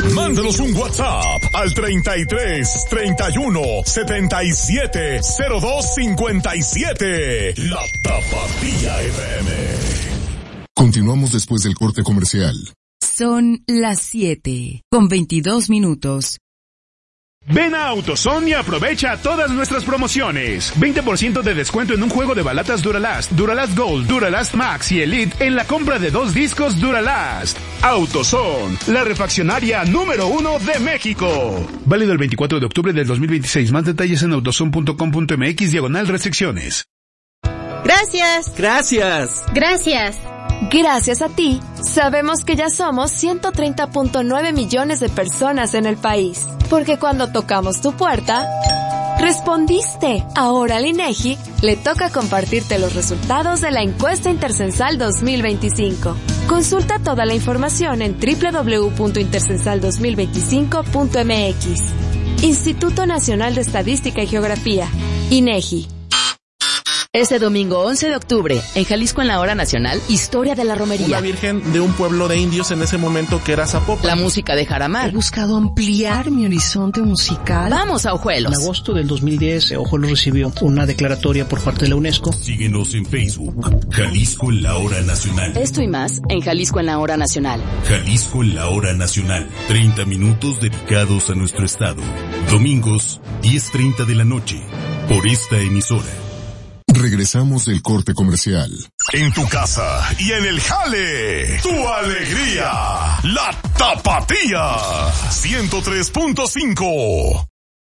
Mándanos un WhatsApp al 33 31 77 02 57. La Tapatía FM. Continuamos después del corte comercial. Son las 7:22. Ven a AutoZone y aprovecha todas nuestras promociones. 20% de descuento en un juego de balatas Duralast, Duralast Gold, Duralast Max y Elite en la compra de 2 discos Duralast. AutoZone, la refaccionaria número 1 de México. Válido el 24 de octubre del 2026. Más detalles en autozone.com.mx/restricciones. Gracias. Gracias. Gracias. Gracias a ti, sabemos que ya somos 130.9 millones de personas en el país. Porque cuando tocamos tu puerta, respondiste. Ahora al INEGI le toca compartirte los resultados de la encuesta Intercensal 2025. Consulta toda la información en www.intercensal2025.mx. Instituto Nacional de Estadística y Geografía, INEGI. Este domingo 11 de octubre, en Jalisco en la Hora Nacional, Historia de la Romería. Una virgen de un pueblo de indios en ese momento que era Zapopan. La música de Jaramar. He buscado ampliar mi horizonte musical. Vamos a Ojuelos. En agosto del 2010, Ojuelos recibió una declaratoria por parte de la UNESCO. Síguenos en Facebook, Jalisco en la Hora Nacional. Esto y más en Jalisco en la Hora Nacional. Jalisco en la Hora Nacional. 30 minutos dedicados a nuestro estado. Domingos, 10:30 de la noche. Por esta emisora. Regresamos del corte comercial. En tu casa y en el jale, tu alegría, la Tapatía, 103.5.